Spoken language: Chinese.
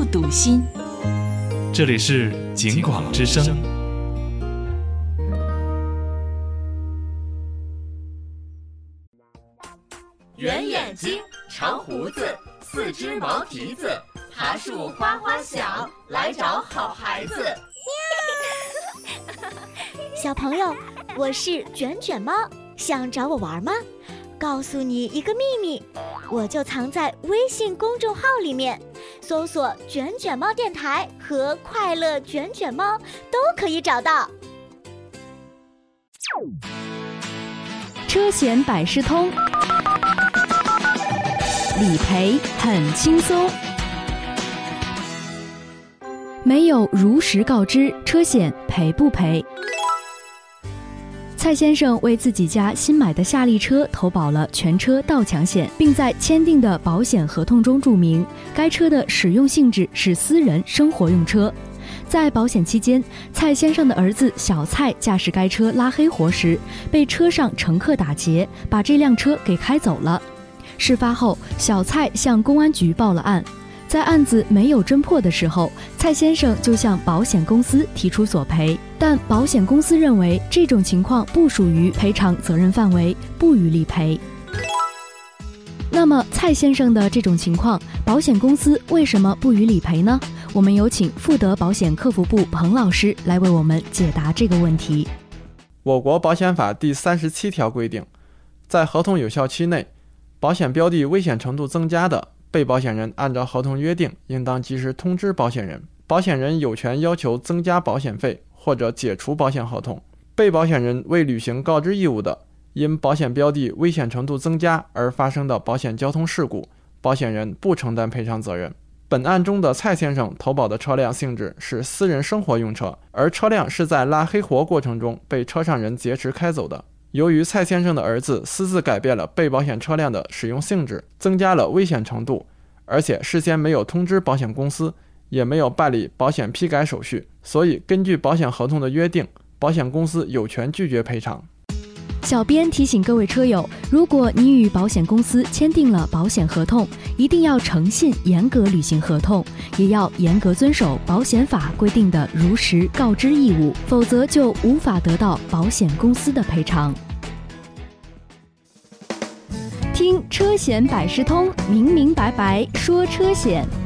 不堵心。 这里是警广之声。 圆眼睛，长胡子，四只毛蹄子，爬树花花响，来找好孩子。 小朋友，我是卷卷猫，想找我玩吗？告诉你一个秘密，我就藏在微信公众号里面，搜索卷卷猫电台和快乐卷卷猫都可以找到。 车险百事通，理赔很轻松。没有如实告知，车险赔不赔？蔡先生为自己家新买的夏利车投保了全车盗抢险，并在签订的保险合同中注明，该车的使用性质是私人生活用车。在保险期间，蔡先生的儿子小蔡驾驶该车拉黑活时，被车上乘客打劫，把这辆车给开走了。事发后，小蔡向公安局报了案。在案子没有侦破的时候，蔡先生就向保险公司提出索赔，但保险公司认为这种情况不属于赔偿责任范围，不予理赔。那么蔡先生的这种情况，保险公司为什么不予理赔呢？我们有请富德保险客服部彭老师来为我们解答这个问题。 我国保险法第37条规定，在合同有效期内，保险标的危险程度增加的，被保险人按照合同约定应当及时通知保险人，保险人有权要求增加保险费或者解除保险合同。被保险人未履行告知义务的，因保险标的危险程度增加而发生的保险交通事故，保险人不承担赔偿责任。本案中的蔡先生投保的车辆性质是私人生活用车，而车辆是在拉黑活过程中被车上人劫持开走的。由于蔡先生的儿子私自改变了被保险车辆的使用性质，增加了危险程度，而且事先没有通知保险公司，也没有办理保险批改手续，所以根据保险合同的约定，保险公司有权拒绝赔偿。 小编提醒各位车友，如果你与保险公司签订了保险合同，一定要诚信严格履行合同，也要严格遵守保险法规定的如实告知义务，否则就无法得到保险公司的赔偿。听车险百事通，明明白白说车险。